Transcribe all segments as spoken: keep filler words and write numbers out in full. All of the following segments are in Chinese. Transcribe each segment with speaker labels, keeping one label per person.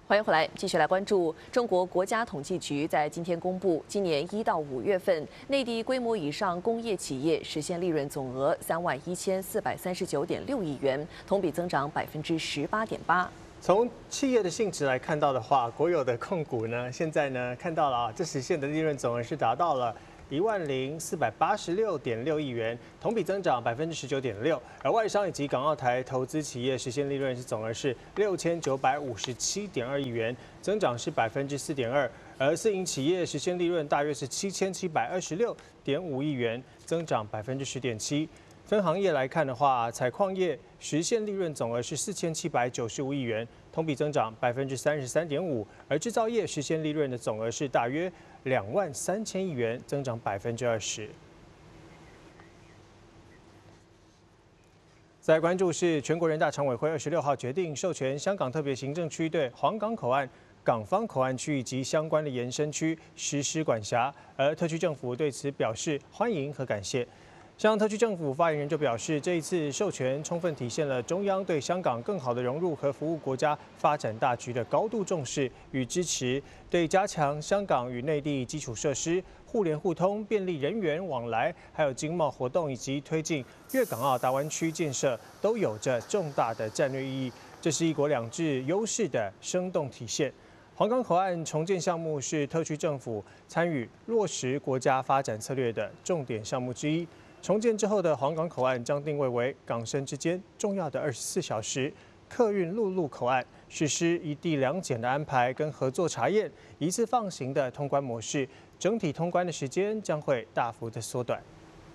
Speaker 1: 欢迎回来，继续来关注中国国家统计局在今天公布，今年一到五月份，内地规模以上工业企业实现利润总额三万一千四百三十九点六亿元，同比增长百分之十八点八。
Speaker 2: 从企业的性质来看到的话，国有的控股呢，现在呢看到了啊，这实现的利润总额是达到了一万零四百八十六点六亿元，同比增长百分之十九点六。而外商以及港澳台投资企业实现利润是总额是六千九百五十七点二亿元，增长是百分之四点二。而私营企业实现利润大约是七千七百二十六点五亿元，增长百分之十点七。分行业来看的话，采矿业实现利润总额是四千七百九十五亿元，同比增长百分之三十三点五；而制造业实现利润的总额是大约两万三千亿元，增长百分之二十。再来关注是全国人大常委会二十六号决定授权香港特别行政区对皇岗口岸、港方口岸区以及相关的延伸区实施管辖，而特区政府对此表示欢迎和感谢。香港特区政府发言人就表示，这一次授权充分体现了中央对香港更好的融入和服务国家发展大局的高度重视与支持，对加强香港与内地基础设施互联互通、便利人员往来，还有经贸活动以及推进粤港澳大湾区建设，都有着重大的战略意义。这是一国两制优势的生动体现。皇岗口岸重建项目是特区政府参与落实国家发展策略的重点项目之一。重建之后的皇岗口岸将定位为港深之间重要的二十四小时客运陆路口岸，实施一地两检的安排跟合作查验，一次放行的通关模式，整体通关的时间将会大幅的缩短。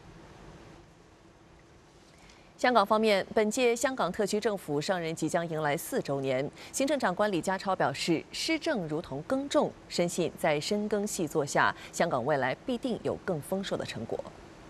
Speaker 1: 香港方面，本届香港特区政府上任即将迎来四周年。行政长官李家超表示，施政如同耕种，深信在深耕细作下，香港未来必定有更丰硕的成果。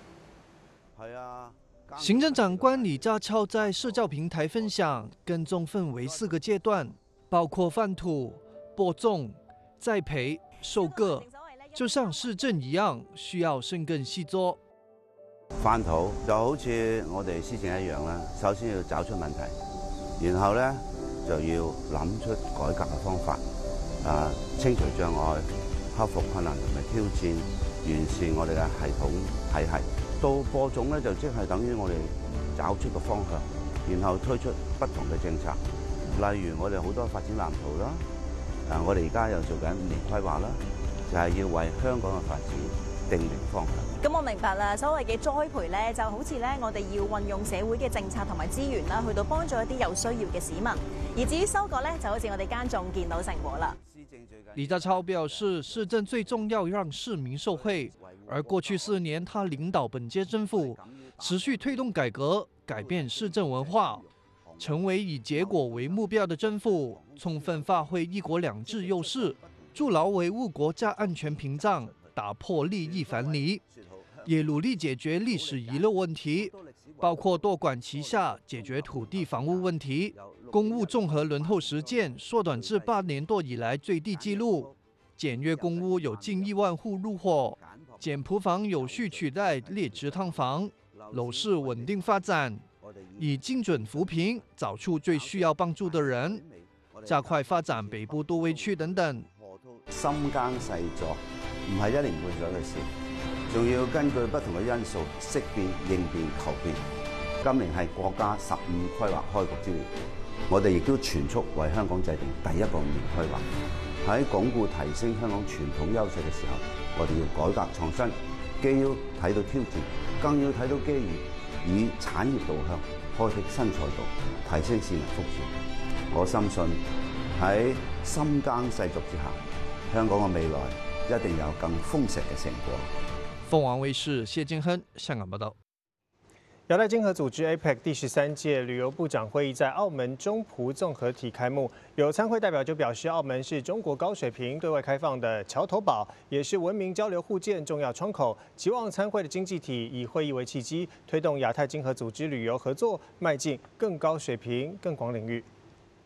Speaker 3: 行政长官李家超在社交平台分享，耕种分为四个阶段，包括翻土、播种、栽培、收割，就像施政一样，需要深耕细作。
Speaker 4: 翻土就好似我哋施政一樣啦，首先要找出問題，然後咧就要諗出改革嘅方法，啊，清除障礙，克服困難同埋挑戰，完善我哋嘅系統體系。到播種咧，就即係等於我哋找出個方向，然後推出不同嘅政策。例如我哋好多發展藍圖啦，啊，我哋而家又做緊五年規劃啦，就係要為香港嘅發展定明方向。
Speaker 5: 咁我明白啦，所謂嘅栽培咧，就好似咧我哋要運用社會嘅政策同埋資源啦，去到幫助一啲有需要嘅市民。而至於收割咧，就好似我哋耕種見到成果啦。
Speaker 3: 李家超表示，施政最重要讓市民受惠。而過去四年，他領導本屆政府持續推動改革，改變市政文化，成為以結果為目標的政府，充分發揮一國兩制優勢，築牢維護國家安全屏障，打破利益藩籬，也努力解決歷史遺留問題，包括多管齊下解決土地房屋問題，公務綜合輪候時間縮短至八年多以來最低紀錄，簡約公屋有近一萬戶入伙。簡樸房有序取代劣質劏房，樓市穩定發展，以精準扶貧找出最需要幫助的人，加快發展北部都會區等等。
Speaker 4: 深耕細作唔係一年半載嘅事，仲要根據不同嘅因素識變應變求變。今年係國家十五規劃開局之年，我哋亦都全速為香港制定第一個五年規劃。喺鞏固提升香港傳統優勢嘅時候，我哋要改革創新，既要睇到挑戰，更要睇到機遇，以產業導向開闢新賽道，提升市民福祉。我深信喺深耕細作之下，香港嘅未來一定有更豐碩嘅成果。
Speaker 3: 鳳凰衛視謝建亨香港報道。
Speaker 2: 亞太經合組織 A P E C 第十三屆旅遊部長會議在澳門中葡綜合體開幕，有參會代表就表示，澳門是中國高水平對外開放的橋頭堡，也是文明交流互鑑重要窗口。期望參會的經濟體以會議為契機，推動亞太經合組織旅遊合作邁進更高水平、更廣領域。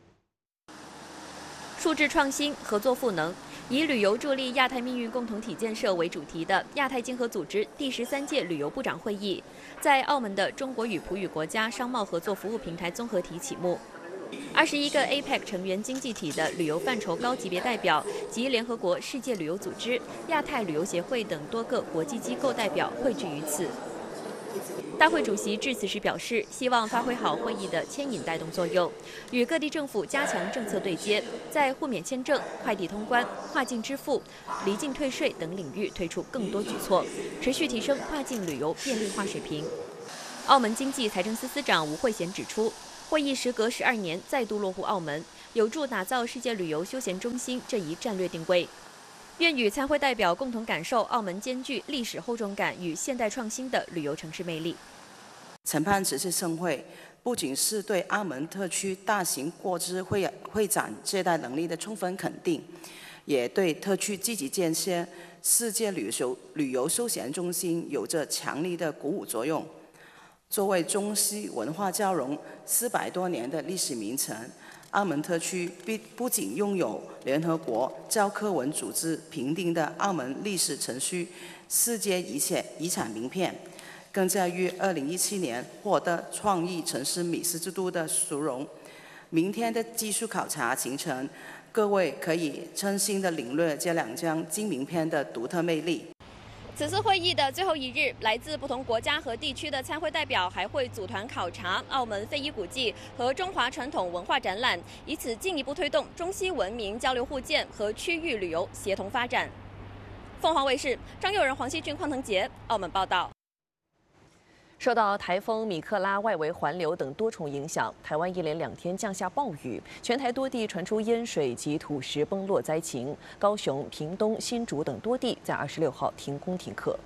Speaker 6: 數字創新、合作賦能。以旅遊助力亞太命運共同體建設為主題的亞太經合組織第十三屆旅遊部長會議，在澳門的中國與葡語國家商貿合作服務平台綜合體啟幕。 二十一个 A P E C 成员经济体的旅游范畴高级别代表及联合国世界旅游组织、亚太旅游协会等多个国际机构代表汇聚于此。大会主席致辞时表示，希望发挥好会议的牵引带动作用，与各地政府加强政策对接，在互免签证、快递通关、跨境支付、离境退税等领域推出更多举措，持续提升跨境旅游便利化水平。澳门经济财政司司长吴慧贤指出，会议时隔十二年再度落户澳门，有助打造世界旅游休闲中心这一战略定位。愿与参会代表共同感受澳门兼具历史厚重感与现代创新的旅游城市魅力。
Speaker 7: 承办此次盛会，不仅是对澳门特区大型国际会会展接待能力的充分肯定，也对特区积极建设世界旅游旅游休闲中心有着强力的鼓舞作用。作为中西文化交融四百多年的历史名城，澳门特区不不仅拥有联合国教科文组织评定的澳门历史城区世界遗产遗产名片，更在于二零一七年获得创意城市美食之都的殊荣。明天的技术考察行程，各位可以真心的领略这两张金名片的独特魅力。
Speaker 6: 此次会议的最后一日，来自不同国家和地区的参会代表还会组团考察澳门非遗古迹和中华传统文化展览，以此进一步推动中西文明交流互鉴和区域旅游协同发展。凤凰卫视张佑仁、黄希俊、邝腾杰，澳门报道。
Speaker 1: 受到台风米克拉外围环流等多重影响，台湾一连两天降下暴雨，全台多地传出淹水及土石崩落灾情。高雄、屏东、新竹等多地在二十六号停工停课。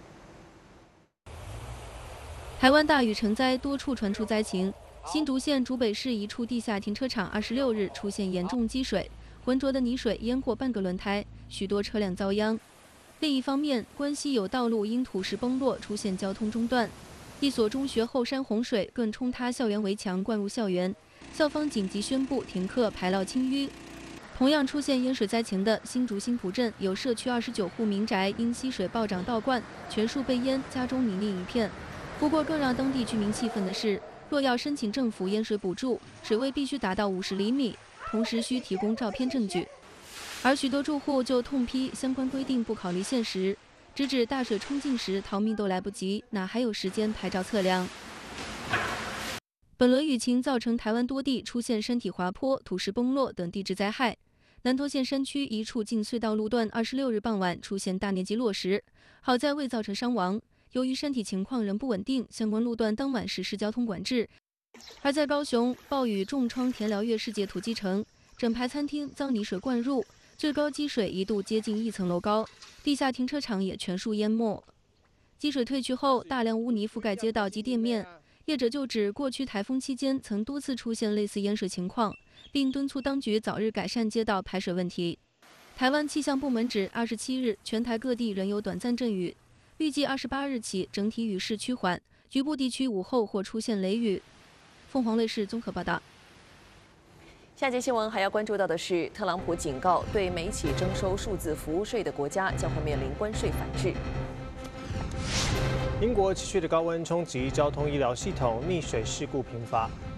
Speaker 8: 台湾大雨成灾，多处传出灾情。新竹县竹北市一处地下停车场二十六日出现严重积水，浑浊的泥水淹过半个轮胎，许多车辆遭殃。另一方面，关西有道路因土石崩落出现交通中断。一所中学后山洪水更冲塌校园围墙，灌入校园，校方紧急宣布停课排涝清淤。同样出现淹水灾情的新竹新浦镇，有社区二十九户民宅因溪水暴涨倒灌，全数被淹，家中泥泞一片。不过，更让当地居民气愤的是，若要申请政府淹水补助，水位必须达到五十厘米，同时需提供照片证据。而许多住户就痛批相关规定不考虑现实。直指大水冲进时逃命都来不及，哪还有时间拍照测量？本轮雨情造成台湾多地出现山体滑坡、土石崩落等地质灾害。南投县山区一处进隧道路段，二十六日傍晚出现大面积落石，好在未造成伤亡。由于山体情况仍不稳定，相关路段当晚实施交通管制。而在高雄，暴雨重创田寮月世界土鸡城，整排餐厅遭泥水灌入。最高积水一度接近一层楼高，地下停车场也全数淹没。积水退去后，大量污泥覆盖街道及店面。业者就指，过去台风期间曾多次出现类似淹水情况，并敦促当局早日改善街道排水问题。台湾气象部门指，二十七日全台各地仍有短暂阵雨，预计二十八日起整体雨势趋缓，局部地区午后或出现雷雨。凤凰卫视综合报道。
Speaker 1: 下节新闻还要关注到的是，特朗普警告，对每起征收数字服务税的国家将会面临关税反制。
Speaker 2: 英国持续的高温冲击交通医疗系统，溺水事故频发。